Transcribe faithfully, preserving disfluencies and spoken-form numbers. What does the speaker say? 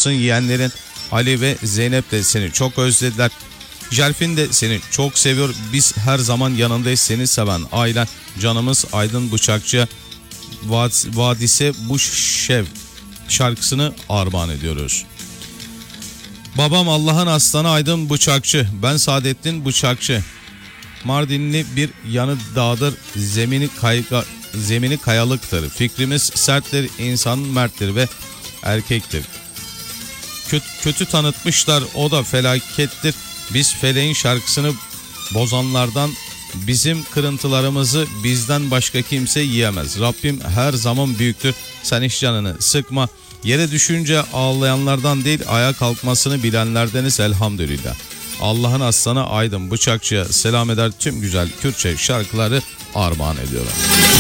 olsun. Yeğenlerin Ali ve Zeynep de seni çok özlediler. Jerfin de seni çok seviyor. Biz her zaman yanındayız, seni seven ailen. Canımız Aydın Bıçakçı Vadise Buşşev şarkısını armağan ediyoruz. Babam Allah'ın aslanı Aydın Bıçakçı. Ben Saadettin Bıçakçı. Mardinli, bir yanı dağdır, zemini kayga, zemini kayalıktır. Fikrimiz serttir, insan merttir ve erkektir. Kötü, kötü tanıtmışlar, o da felakettir. Biz feleğin şarkısını bozanlardan, bizim kırıntılarımızı bizden başka kimse yiyemez. Rabbim her zaman büyüktür. Sen hiç canını sıkma. Yere düşünce ağlayanlardan değil, ayağa kalkmasını bilenlerdeniz elhamdülillah. Allah'ın aslanı Aydın Bıçakçı'ya selam eder, tüm güzel Kürtçe şarkıları armağan ediyorum.